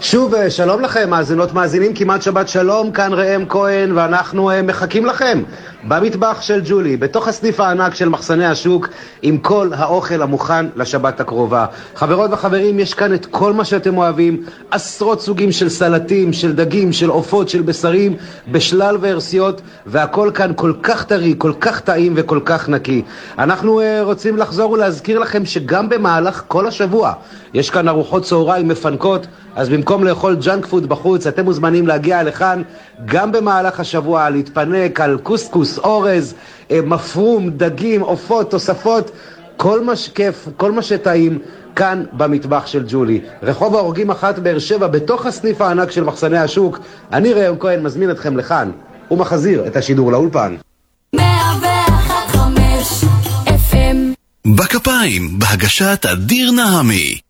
שוב, שלום לכם, מאזינות מאזינים, כמעט שבת שלום, כאן ראם כהן, ואנחנו מחכים לכם במטבח של ג'ולי, בתוך הסניף הענק של מחסני השוק, עם כל האוכל המוכן לשבת הקרובה. חברות וחברים, יש כאן את כל מה שאתם אוהבים, עשרות סוגים של סלטים, של דגים, של עופות, של בשרים, בשלל ורסיות, והכל כאן כל כך טרי, כל כך טעים וכל כך נקי. אנחנו רוצים לחזור ולהזכיר לכם שגם במהלך כל השבוע, יש כאן ארוחות צהריים מפנקות, אז במקום לאכול ג'אנק פוד בחוץ, אתם מוזמנים להגיע לכאן גם במהלך השבוע, להתפנק על קוסקוס, אורז, מפרום, דגים, עופות, תוספות, כל מה שכיף, כל מה שטעים, כאן במטבח של ג'ולי. רחוב ההורגים 1 באר שבע, בתוך הסניף הענק של מחסני השוק. אני ראם כהן מזמין אתכם לכאן, ומחזיר את השידור לאולפן. 101.5 FM בכפיים, בהגשת אדיר נעמי.